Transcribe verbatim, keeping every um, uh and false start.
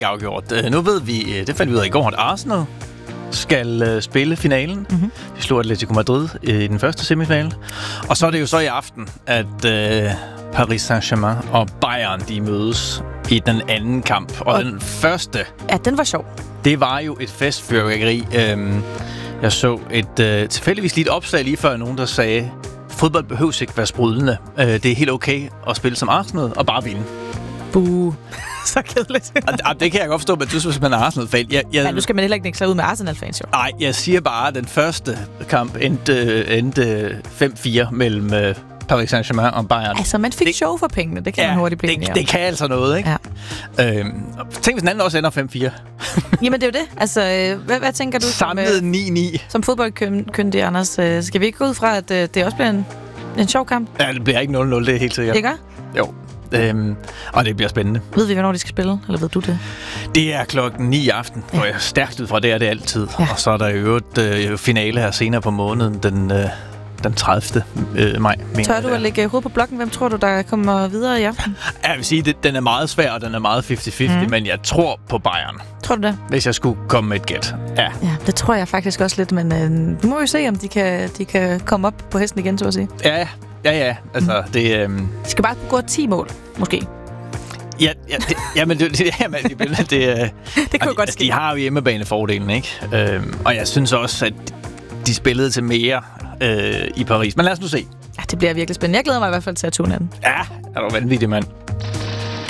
afgjort. Uh, nu ved vi, uh, det fandt vi ud af i går, at Arsenal skal uh, spille finalen. Mm-hmm. De slog Atletico Madrid i den første semifinale. Og så er det jo så i aften, at uh, Paris Saint-Germain og Bayern, de mødes i den anden kamp. Og, og den første... Ja, den var sjov. Det var jo et festfyrværkeri. Um, jeg så et uh, tilfældigvis lige et opslag lige før nogen, der sagde, fodbold behøves ikke være sprudlende. Uh, det er helt okay at spille som Arsenal og bare vinde. Buh. Så kedeligt. og, det kan jeg godt forstå, men du synes, man er Arsenal-fan. Jeg, jeg, ja, nu skal man heller ikke nægge sig ud med Arsenal-fans, jo. Nej, jeg siger bare, at den første kamp endte, endte fem fire mellem uh, Paris Saint-Germain og Bayern. Altså, man fik det, show for pengene. Det kan ja, man hurtigt blive. Det, det kan altså noget, ikke? Ja. Øhm, tænk, hvis den anden også ender fem fire. Jamen, det er jo det. Altså, hvad, hvad tænker du? Samlet ni ni. Som fodboldkyndig, Anders. Skal vi ikke gå ud fra, at det også bliver en, en sjov kamp? Ja, det bliver ikke nul nul, det er helt sikkert. Det gør? Jo. Øhm, og det bliver spændende. Ved vi, hvornår de skal spille? Eller ved du det? Det er klokken ni i aften, ja. Og jeg er stærkt ud fra, det er det altid. Ja. Og så er der jo et øh, finale her senere på måneden, den, øh, den tredivte Øh, maj. Tør du at lægge hovedet på blokken? Hvem tror du, der kommer videre i aften? Jeg vil sige, at den er meget svær, og den er meget halvtreds halvtreds, mm. men jeg tror på Bayern. Tror du det? Hvis jeg skulle komme med et gæt. Ja. Ja, det tror jeg faktisk også lidt, men øh, nu må vi se, om de kan, de kan komme op på hesten igen, så at sige. Ja, ja, ja. Altså, mm. det... Øhm... De skal bare gå ti mål, måske. Ja, ja, det, jamen, det, det, jamen, det, det, det, det kunne de, godt ske. De har jo hjemmebanefordelen, ikke? Øhm, og jeg synes også, at de spillede til mere øh, i Paris. Men lad os nu se. Ja, det bliver virkelig spændende. Jeg glæder mig i hvert fald til at tune den. Ja, er du vanvittig, mand.